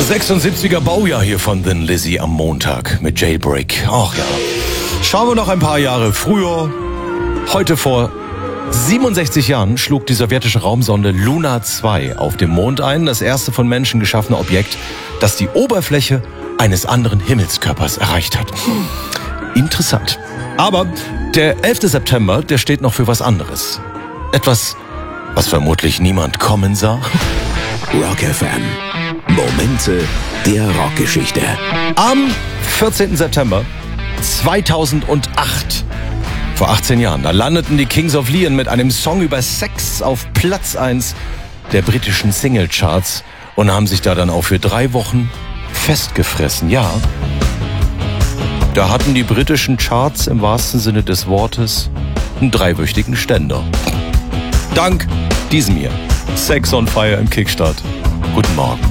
76er Baujahr hier von Thin Lizzy am Montag mit Jailbreak. Ach ja. Schauen wir noch ein paar Jahre früher. Heute vor 67 Jahren schlug die sowjetische Raumsonde Luna 2 auf dem Mond ein. Das erste von Menschen geschaffene Objekt, das die Oberfläche eines anderen Himmelskörpers erreicht hat. Interessant. Aber der 11. September, der steht noch für was anderes. Etwas, was vermutlich niemand kommen sah. Rock FM. Momente der Rockgeschichte. Am 14. September 2008, vor 18 Jahren, da landeten die Kings of Leon mit einem Song über Sex auf Platz 1 der britischen Singlecharts und haben sich da dann auch für 3 Wochen festgefressen. Ja, da hatten die britischen Charts im wahrsten Sinne des Wortes einen 3-wöchigen Ständer. Dank diesem hier. Sex on Fire im Kickstart. Guten Morgen.